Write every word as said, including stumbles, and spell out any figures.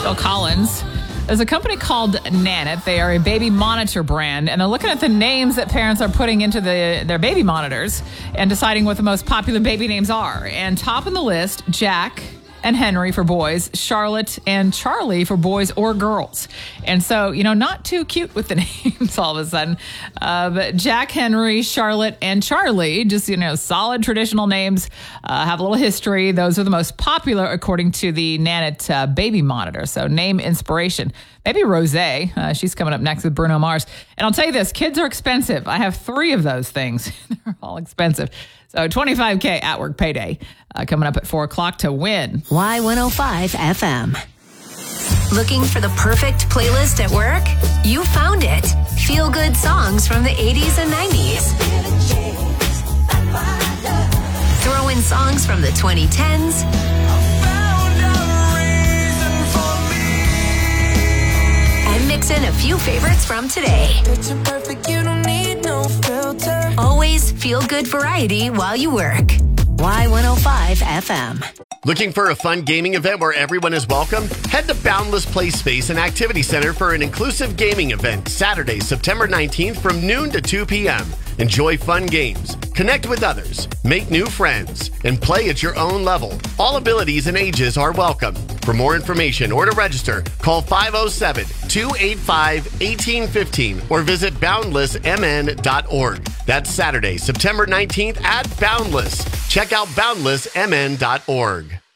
Phil Collins. There's a company called Nanit. They are a baby monitor brand, and they're looking at the names that parents are putting into the, their baby monitors and deciding what the most popular baby names are. And top on the list, Jack and Henry for boys, Charlotte and Charlie for boys or girls. And so, you know, not too cute with the names all of a sudden. Uh, but Jack, Henry, Charlotte, and Charlie, just, you know, solid traditional names, uh, have a little history. Those are the most popular according to the Nanit uh, baby monitor. So name inspiration. Maybe Rose. Uh, she's coming up next with Bruno Mars. And I'll tell you this, kids are expensive. I have three of those things. They're all expensive. So twenty-five K at work payday uh, coming up at four o'clock to win. Y one oh five F M. Looking for the perfect playlist at work? You found it. Feel good songs from the eighties and nineties. Throw in songs from the twenty tens. And mix in a few favorites from today. Picture perfect, you don't need no filter. Always feel good variety while you work. Y one oh five F M. Looking for a fun gaming event where everyone is welcome? Head to Boundless Play Space and Activity Center for an inclusive gaming event Saturday, September nineteenth from noon to two p.m. Enjoy fun games, connect with others, make new friends, and play at your own level. All abilities and ages are welcome. For more information or to register, call five oh seven, two eight five, one eight one five or visit boundless m n dot org. That's Saturday, September nineteenth at Boundless. Check out boundless m n dot org.